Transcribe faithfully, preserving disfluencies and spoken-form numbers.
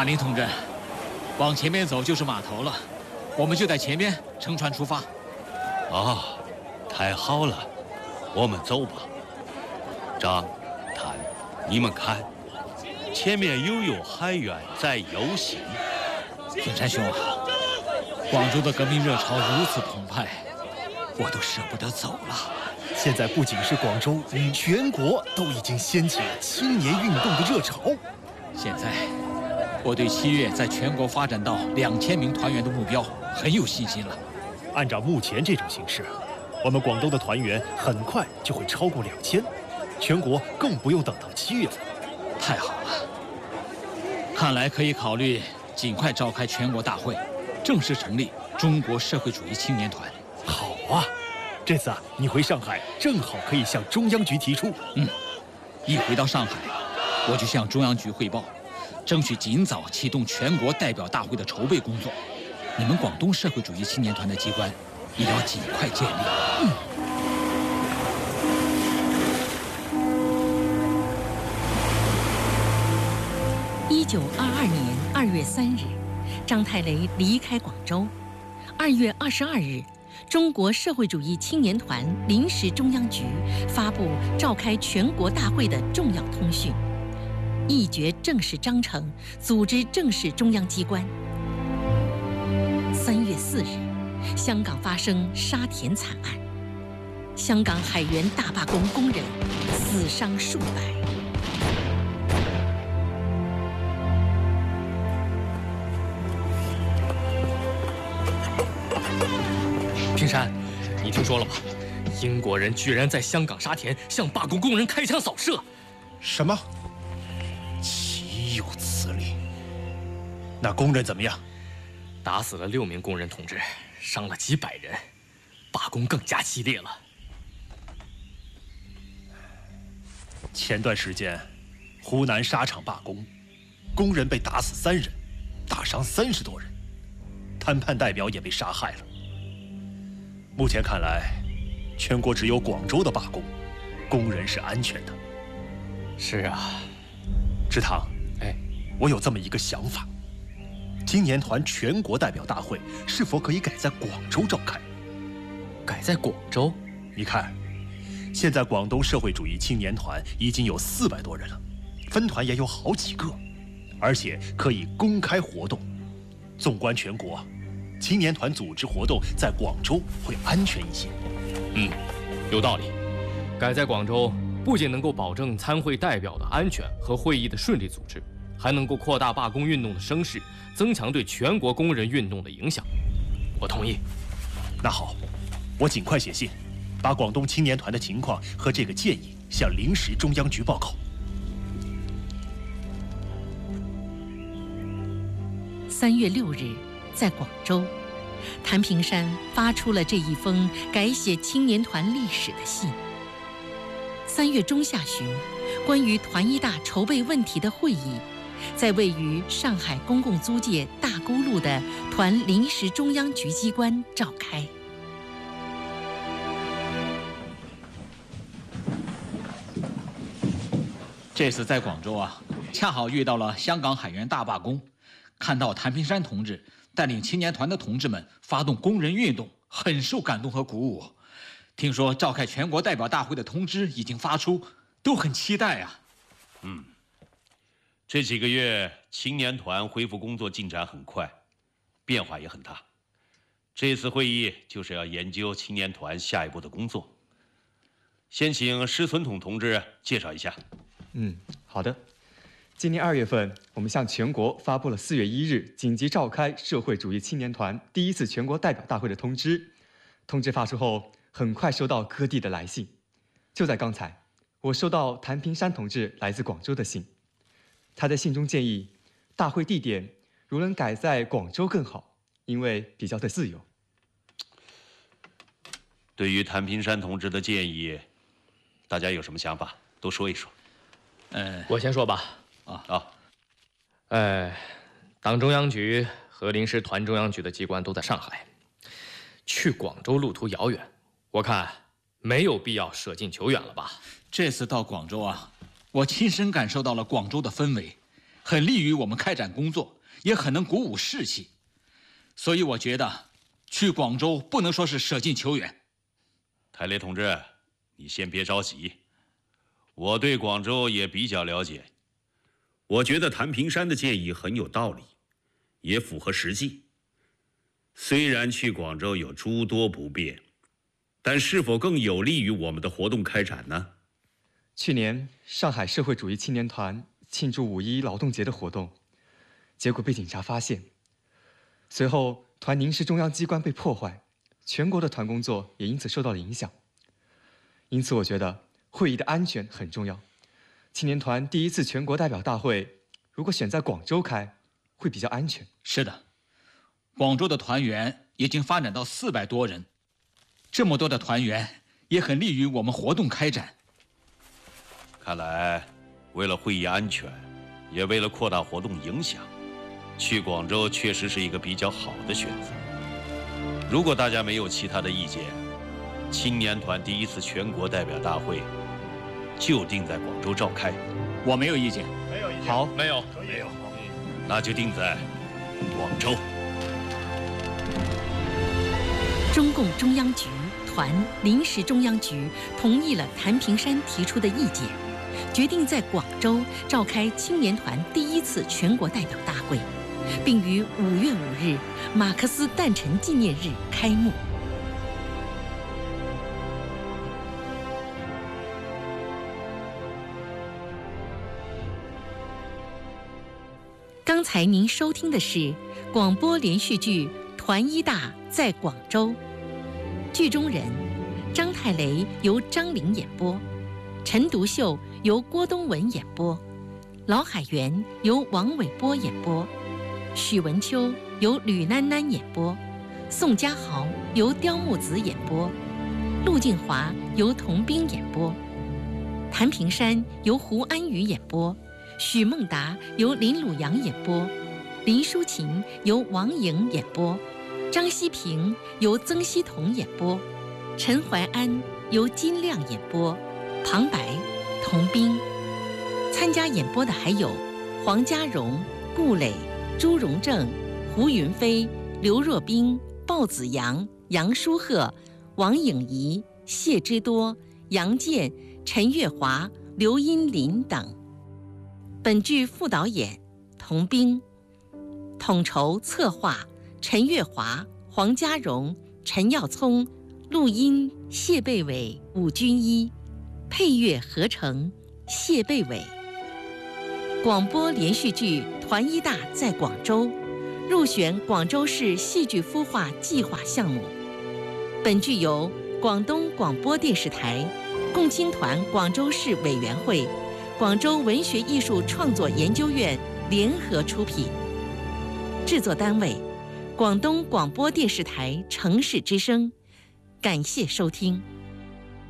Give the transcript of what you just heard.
马林同志，往前面走就是码头了，我们就在前面乘船出发。 啊，太好了，我们走吧。张、谭，你们看，前面又有海员在游行。 平山兄啊，广州的革命热潮如此澎湃，我都舍不得走了。 现在不仅是广州，全国都已经掀起了青年运动的热潮。 现在，我对七月在全国发展到两千名团员的目标很有信心了。 按照目前这种形势，我们广东的团员很快就会超过两千，全国更不用等到七月份。 太好了，看来可以考虑尽快召开全国大会，正式成立中国社会主义青年团。 好啊，这次啊，你回上海正好可以向中央局提出。 嗯，一回到上海，我就向中央局汇报，争取尽早启动全国代表大会的筹备工作。你们广东社会主义青年团的机关也要尽快建立。嗯。 一九二二年二月三日，张太雷离开广州。二月二十二日，中国社会主义青年团临时中央局发布召开全国大会的重要通讯，议决正式章程，组织正式中央机关。三月四日，香港发生沙田惨案，香港海员大罢工工人死伤数百。 平山，你听说了吗？英国人居然在香港沙田向罢工工人开枪扫射。 什么？岂有此理！那工人怎么样？ 打死了六名工人同志，伤了几百人，罢工更加激烈了。 前段时间，湖南沙场罢工，工人被打死三人，打伤三十多人，谈判代表也被杀害了。目前看来，全国只有广州的罢工，工人是安全的。 是啊， 支堂， 哎， 我有这么一个想法。青年团全国代表大会是否可以改在广州召开？ 改在广州？ 你看，现在广东社会主义青年团已经有四百多人了，分团也有好几个，而且可以公开活动。纵观全国，青年团组织活动在广州会安全一些。 嗯，有道理。改在广州不仅能够保证参会代表的安全和会议的顺利组织，还能够扩大罢工运动的声势，增强对全国工人运动的影响。我同意。 那好，我尽快写信，把广东青年团的情况和这个建议向临时中央局报告。 三月六日，在广州，谭平山发出了这一封改写青年团历史的信。三月中下旬，关于团一大筹备问题的会议，在位于上海公共租界大沽路的团临时中央局机关召开。 这次在广州啊，恰好遇到了香港海员大罢工，看到谭平山同志带领青年团的同志们发动工人运动，很受感动和鼓舞。听说召开全国代表大会的通知已经发出，都很期待啊。 嗯，这几个月青年团恢复工作进展很快，变化也很大。这次会议就是要研究青年团下一步的工作。先请施存统同志介绍一下。 嗯，好的。今年二月份，我们向全国发布了四月一日紧急召开社会主义青年团第一次全国代表大会的通知。通知发出后，很快收到各地的来信。就在刚才，我收到谭平山同志来自广州的信。他在信中建议，大会地点如能改在广州更好，因为比较的自由。 对于谭平山同志的建议，大家有什么想法？都说一说。 呃，我先说吧。 啊啊， 呃，党中央局和临时团中央局的机关都在上海，去广州路途遥远，我看没有必要舍近求远了吧。 这次到广州啊，我亲身感受到了广州的氛围， 很利于我们开展工作，也很能鼓舞士气。所以我觉得去广州不能说是舍近求远。 台雷同志，你先别着急，我对广州也比较了解。我觉得谭平山的建议很有道理，也符合实际。虽然去广州有诸多不便，但是否更有利于我们的活动开展呢？ 去年上海社会主义青年团庆祝五一劳动节的活动，结果被警察发现，随后团宁市中央机关被破坏，全国的团工作也因此受到了影响。因此我觉得会议的安全很重要。青年团第一次全国代表大会如果选在广州开，会比较安全。 是的，广州的团员已经发展到四百多人，这么多的团员也很利于我们活动开展。 看来为了会议安全，也为了扩大活动影响，去广州确实是一个比较好的选择。如果大家没有其他的意见，青年团第一次全国代表大会就定在广州召开。 我没有意见。 没有意见。 好， 没有， 没有，那就定在广州。 中共中央局、团临时中央局同意了谭平山提出的意见，决定在广州召开青年团第一次全国代表大会，并于五月五日马克思诞辰纪念日开幕。刚才您收听的是广播连续剧《团一大在广州》，剧中人张太雷由张玲演播，陈独秀由郭东文演播，老海源由王伟波演播，许文秋由吕囡囡演播，宋家豪由刁木子演播，陆静华由童兵演播，谭平山由胡安宇演播，许孟达由林鲁阳演播，林淑琴由王莹演播，张希平由曾希彤演播，陈怀安由金亮演播，旁白童兵。参加演播的还有黄家荣、顾磊、朱荣正、胡云飞、刘若冰、鲍子阳、杨书鹤、王颖仪、谢之多、杨健、陈月华、刘英林等。本剧副导演童兵，统筹策划陈月华、黄家荣、陈耀聪，录音谢贝伟、武军一，配乐合成谢贝伟。广播连续剧《团一大在广州》入选广州市戏剧孵化计划项目。本剧由广东广播电视台、共青团广州市委员会、广州文学艺术创作研究院联合出品。制作单位：广东广播电视台城市之声。感谢收听。